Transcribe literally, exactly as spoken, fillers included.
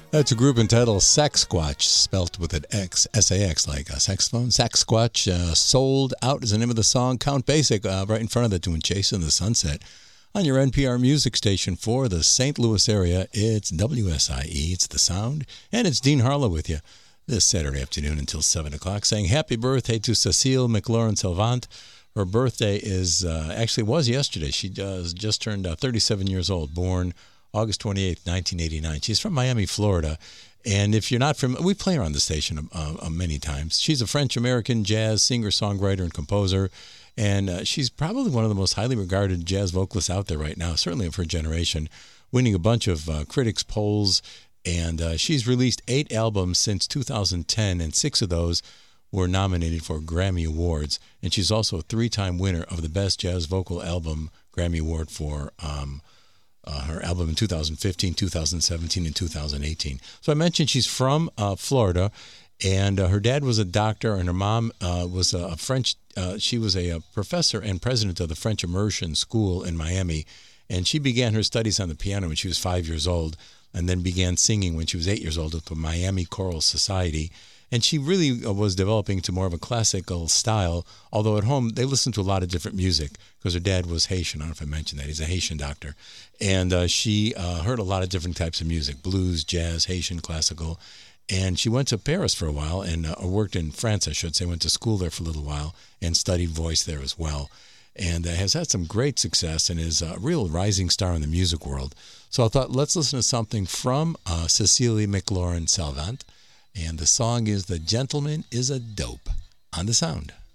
That's a group entitled Saxsquatch, spelt with an X, S A X, like a saxophone. Saxsquatch, uh, Sold Out is the name of the song. Count Basic, uh, right in front of it, doing Chasing the Sunset. On your N P R music station for the Saint Louis area, it's W S I E, it's The Sound, and it's Dean Harlow with you this Saturday afternoon until seven o'clock, saying happy birthday to Cecile McLaurin-Salvant. Her birthday is, uh, actually was yesterday. She does, just turned uh, thirty-seven years old, born August twenty-eighth, nineteen eighty-nine. She's from Miami, Florida. And if you're not from, we play her on the station uh, uh, many times. She's a French-American jazz singer, songwriter, and composer. And uh, she's probably one of the most highly regarded jazz vocalists out there right now, certainly of her generation, winning a bunch of uh, critics' polls. And uh, she's released eight albums since two thousand ten, and six of those were nominated for Grammy Awards. And she's also a three-time winner of the Best Jazz Vocal Album Grammy Award for um, uh, her album in two thousand fifteen, two thousand seventeen, and two thousand eighteen. So I mentioned she's from uh, Florida, and uh, her dad was a doctor, and her mom uh, was a French, uh, she was a, a professor and president of the French Immersion School in Miami. And she began her studies on the piano when she was five years old, and then began singing when she was eight years old at the Miami Choral Society. And she really was developing to more of a classical style, although at home they listened to a lot of different music because her dad was Haitian. I don't know if I mentioned that. He's a Haitian doctor. And uh, she uh, heard a lot of different types of music, blues, jazz, Haitian, classical. And she went to Paris for a while and uh, worked in France, I should say, went to school there for a little while and studied voice there as well. And uh, has had some great success and is a real rising star in the music world. So I thought, let's listen to something from uh, Cecile McLaurin-Salvant. And the song is The Gentleman is a Dope on The Sound.